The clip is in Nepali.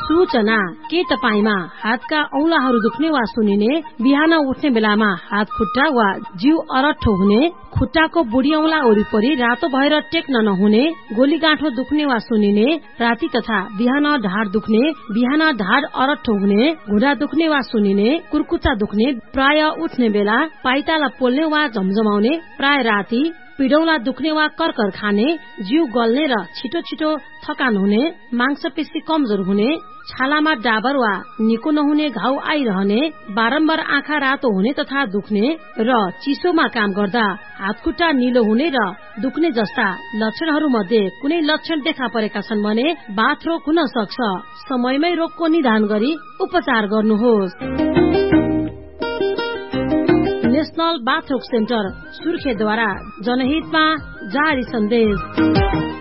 सूचना के तपाईमा हातका औंलाहरू दुख्ने वा सुनिने, बिहान उठ्ने बेलामा हात खुट्टा वा जिउ अरट्ठो हुने, खुट्टाको बुढी औंला वरिपरि रातो भएर टेक्न नहुने, गोलीगाँठो दुख्ने वा सुनिने, राति तथा बिहान ढाड दुख्ने, बिहान ढाड अरट्ठो हुने, घुँडा दुख्ने वा सुनिने, कुर्कुच्चा दुख्ने, प्राय उठ्ने बेला, पाइताला पोल्ने वा झमझमाउने, प्राय राति, पिडौला दुख्ने वा करकर खाने, जिउ गल्ने र छिटो छिटो थकान हुने, मांसपेशी कमजोर हुने, छालामा डाबर वा निको नहुने घाउ आइरहने, बारम्बार आँखा रातो हुने तथा दुख्ने र चिसोमा काम गर्दा हातखुट्टा निलो हुने र दुख्ने जस्ता लक्षणहरू मध्ये कुनै लक्षण देखा परेका छन् भने बाथरोग हुन सक्छ। समयमै रोगको निदान गरी उपचार गर्नुहोस्। नेशनल बाथरोग सेन्टर सुर्खेतद्वारा जनहितमा जारी सन्देश।